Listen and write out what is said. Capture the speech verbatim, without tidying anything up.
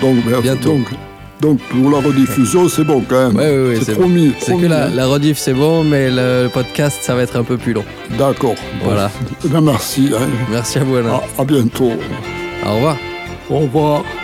Donc, ben, bientôt. Donc, donc, pour la rediffusion, c'est bon quand même. Oui, oui, oui, c'est, c'est promis. bon. C'est promis, que la, hein. la rediff, c'est bon, mais le, le podcast, ça va être un peu plus long. D'accord. Voilà. Ben, merci. Hein. Merci à vous, Alain. À, à bientôt. Au revoir. Au revoir.